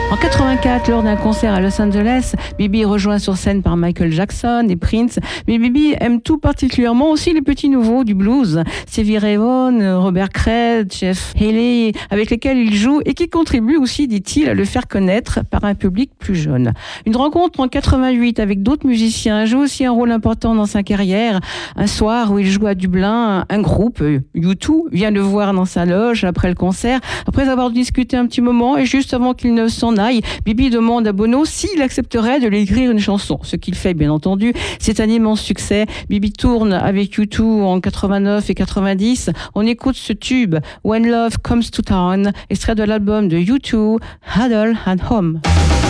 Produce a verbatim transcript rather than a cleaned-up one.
En quatre-vingt-quatre, lors d'un concert à Los Angeles, Bibi est rejoint sur scène par Michael Jackson et Prince. Mais Bibi aime tout particulièrement aussi les petits nouveaux du blues. Stevie Ray Vaughan, Robert Cray, Jeff Haley, avec lesquels il joue et qui contribuent aussi, dit-il, à le faire connaître par un public plus jeune. Une rencontre en quatre-vingt-huit avec d'autres musiciens joue aussi un rôle important dans sa carrière. Un soir où il joue à Dublin, un groupe, U deux, vient le voir dans sa loge après le concert. Après avoir discuté un petit moment et juste avant qu'il ne s'en aille, Bibi demande à Bono s'il accepterait de lui écrire une chanson. Ce qu'il fait, bien entendu. C'est un immense succès. Bibi tourne avec U deux en quatre-vingt-neuf et quatre-vingt-dix. On écoute ce tube, When Love Comes to Town, extrait de l'album de U deux, Huddle at Home.